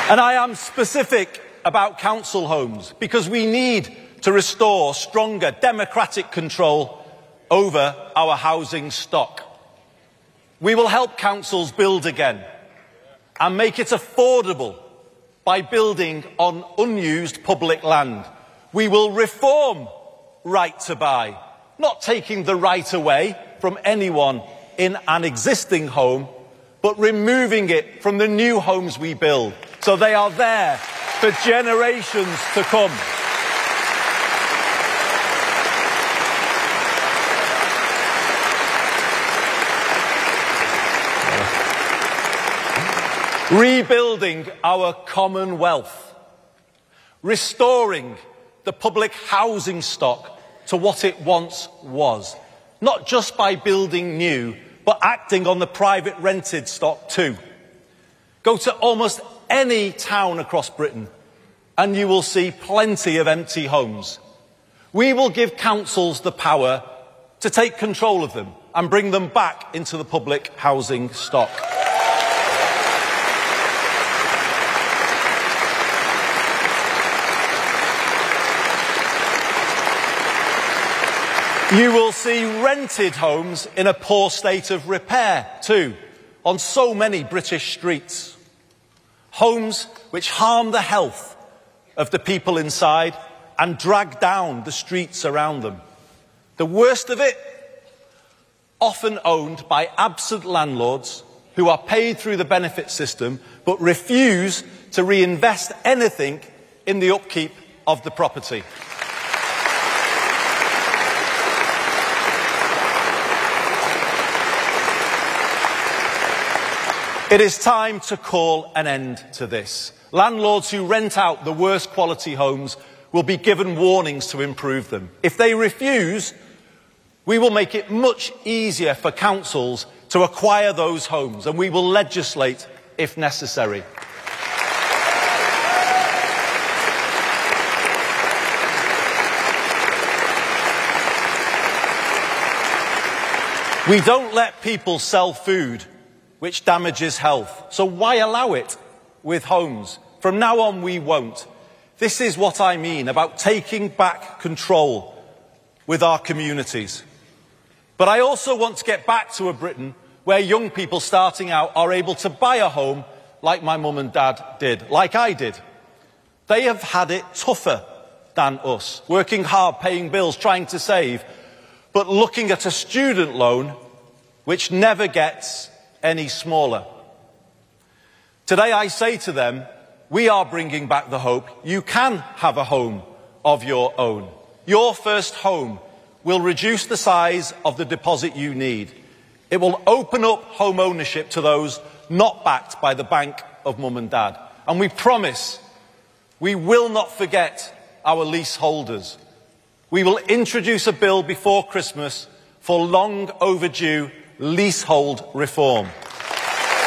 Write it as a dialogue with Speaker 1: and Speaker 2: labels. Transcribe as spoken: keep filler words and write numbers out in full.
Speaker 1: And I am specific about council homes because we need to restore stronger democratic control over our housing stock. We will help councils build again and make it affordable by building on unused public land. We will reform right to buy, not taking the right away from anyone in an existing home, but removing it from the new homes we build, so they are there for generations to come. Rebuilding our commonwealth, restoring the public housing stock to what it once was, not just by building new, but acting on the private rented stock too. Go to almost any town across Britain and you will see plenty of empty homes. We will give councils the power to take control of them and bring them back into the public housing stock. You will see rented homes in a poor state of repair too, on so many British streets. Homes which harm the health of the people inside and drag down the streets around them. The worst of it, often owned by absent landlords who are paid through the benefit system but refuse to reinvest anything in the upkeep of the property. It is time to call an end to this. Landlords who rent out the worst quality homes will be given warnings to improve them. If they refuse, we will make it much easier for councils to acquire those homes, and we will legislate if necessary. We don't let people sell food which damages health. So why allow it with homes? From now on, we won't. This is what I mean about taking back control with our communities. But I also want to get back to a Britain where young people starting out are able to buy a home like my mum and dad did, like I did. They have had it tougher than us, working hard, paying bills, trying to save, but looking at a student loan which never gets any smaller. Today I say to them, we are bringing back the hope. You can have a home of your own. Your first home will reduce the size of the deposit you need. It will open up home ownership to those not backed by the bank of mum and dad. And we promise we will not forget our leaseholders. We will introduce a bill before Christmas for long overdue leasehold reform.